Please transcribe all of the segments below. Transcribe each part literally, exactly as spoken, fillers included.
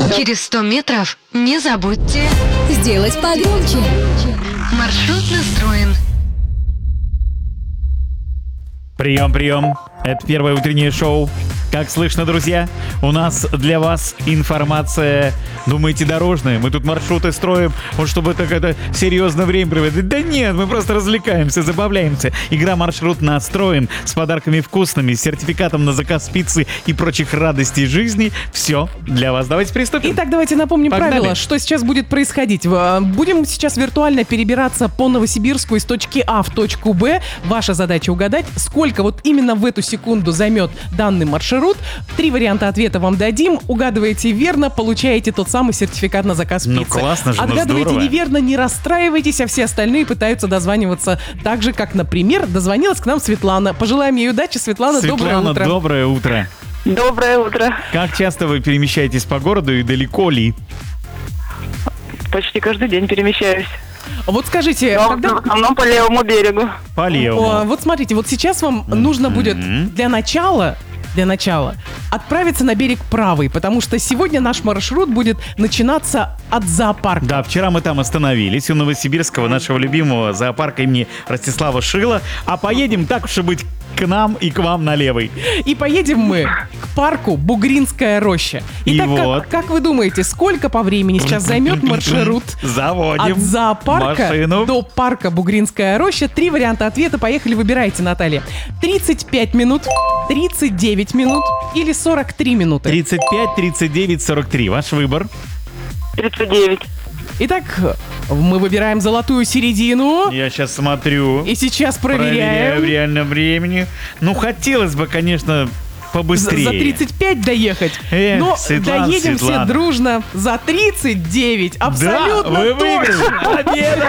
Через сто метров не забудьте сделать погромче. Маршрут настроен. Прием, прием. Это первое утреннее шоу. Как слышно, друзья, у нас для вас информация, думаете, дорожная. Мы тут маршруты строим, вот чтобы так это серьезно время проводить. Да нет, мы просто развлекаемся, забавляемся. Игра «Маршрут настроен» с подарками вкусными, с сертификатом на заказ пиццы и прочих радостей жизни. Все для вас. Давайте приступим. Итак, давайте напомним Погнали. правила, что сейчас будет происходить. Будем сейчас виртуально перебираться по Новосибирску из точки А в точку Б. Ваша задача угадать, сколько вот именно в эту секунду займет данный маршрут. Три варианта ответа вам дадим. Угадываете верно, получаете тот самый сертификат на заказ пиццы. Ну классно же, ну Отгадываете здорово. неверно, не расстраивайтесь, а все остальные пытаются дозваниваться так же, как, например, дозвонилась к нам Светлана. Пожелаем ей удачи. Светлана, доброе Светлана, утро. доброе утро. Доброе утро. Как часто вы перемещаетесь по городу и далеко ли? Почти каждый день перемещаюсь. Вот скажите, Но когда... в основном по левому берегу. По О, левому. вот смотрите, вот сейчас вам нужно будет для начала, для начала отправиться на берег правый, потому что сегодня наш маршрут будет начинаться от зоопарка. Да, вчера мы там остановились у Новосибирского, нашего любимого зоопарка имени Ростислава Шила. А поедем, так уж и быть, к нам и к вам на левый. И поедем мы к парку Бугринская роща. И Итак, как- вот. как, вы думаете, сколько по времени сейчас займет маршрут Заводим от зоопарка машину. до парка Бугринская роща? Три варианта ответа. Поехали, выбирайте, Наталья. тридцать пять минут, тридцать девять минут или сорок три минуты? тридцать пять, тридцать девять, сорок три. Ваш выбор. тридцать девять. Итак, мы выбираем золотую середину. Я сейчас смотрю. И сейчас Проверяю в проверяем. реальном времени. Ну, хотелось бы, конечно, За, побыстрее. за тридцать пять доехать. Эх, Но Светлана, доедем Светлана. все дружно за тридцать девять. Да, Абсолютно вы точно. выиграли. Победа!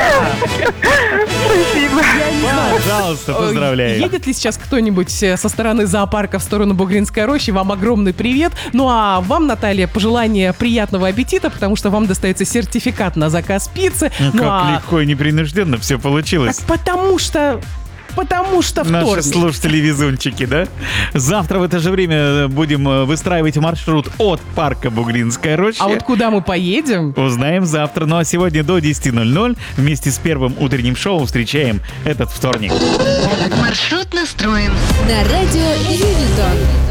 Пожалуйста, поздравляю. Едет ли сейчас кто-нибудь э, со стороны зоопарка в сторону Бугринской рощи? Вам огромный привет. Ну а вам, Наталья, пожелание приятного аппетита, потому что вам достается сертификат на заказ пиццы. Ну, как а... легко и непринужденно все получилось. Так потому что... Потому что Наши вторник. слушатели-везунчики, да? Завтра в это же время будем э, выстраивать маршрут от парка Бугринская роща. А вот куда мы поедем? Узнаем завтра. Ну а сегодня до десяти ноль-ноль вместе с первым утренним шоу встречаем этот вторник. Маршрут настроен. На радио Юнисон.